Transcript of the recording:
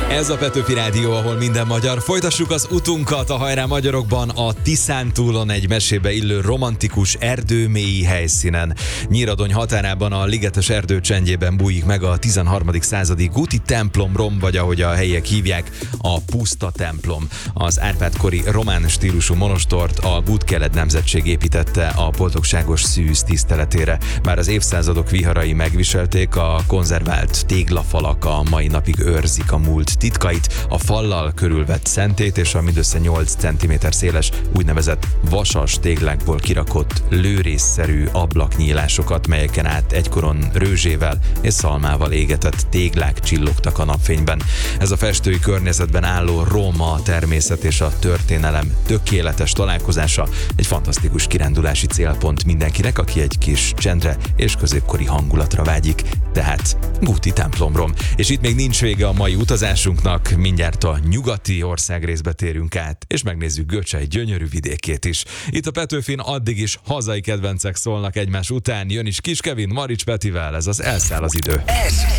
Ez a Petőfi Rádió, ahol minden magyar. Folytassuk az utunkat a Hajrá Magyarokban a Tiszántúlon egy mesébe illő romantikus erdőmélyi helyszínen. Nyíradony határában a ligetes erdő csendjében bújik meg a 13. századi guti templom, vagy ahogy a helyiek hívják, a puszta templom. Az Árpád-kori román stílusú monostort a Gutkeled nemzetség építette a boldogságos szűz tiszteletére. Bár az évszázadok viharai megviselték, a konzervált téglafalak a mai napig őrzik a múlt titkait, a fallal körülvett szentét és a mindössze 8 cm széles úgynevezett vasas téglákból kirakott lőrészszerű ablaknyílásokat, melyeken át egykoron rőzsével és szalmával égetett téglák csillogtak a napfényben. Ez a festői környezetben álló Róma, a természet és a történelem tökéletes találkozása egy fantasztikus kirándulási célpont mindenkinek, aki egy kis csendre és középkori hangulatra vágyik, tehát guti templomrom. És itt még nincs vége a mai utazásunknak, mindjárt a nyugati országrészbe térünk át, és megnézzük Göcsej gyönyörű vidékét is. Itt a Petőfin addig is hazai kedvencek szólnak egymás után, jön is Kis Kevin, Marics Petivel, ez az Elszáll az idő.